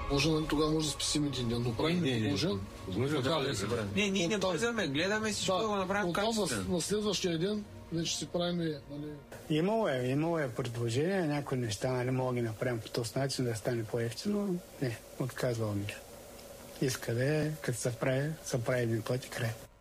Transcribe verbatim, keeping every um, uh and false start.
Може, тогава може да спасим един ден, но правим предложен. Не, ние не бързаме, гледаме всичко да го направим качествено. На следващия ден вече си правим... Нали... Имало е, имало е предложение, някои неща нали, мога да ги направим по този начин да стане по-ефтино. Не, отказвам ги. Иска да е, като се прави, се прави един път и край.